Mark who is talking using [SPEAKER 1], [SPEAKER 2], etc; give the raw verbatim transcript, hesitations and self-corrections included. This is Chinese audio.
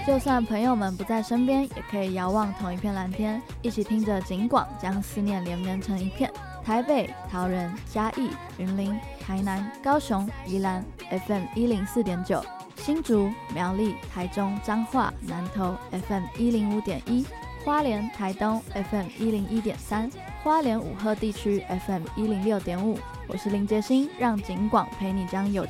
[SPEAKER 1] 就算朋友们不在身边，也可以遥望同一片蓝天，一起听着警广，将思念连绵成一片。台北、桃园、嘉义、云林、台南、高雄、宜兰 F M 一零四点九，新竹、苗栗、台中、彰化、南投 F M 一零五点一，花莲、台东 F M 一零一点三，花莲武鹤地区 F M 一零六点五。我是林杰欣，让警广陪你将有